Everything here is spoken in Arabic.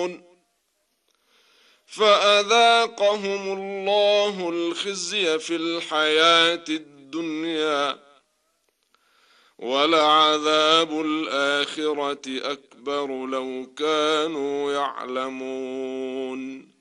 فأذاقهم الله الخزي في الحياة الدنيا ولعذاب الآخرة أكبر لو كانوا يعلمون.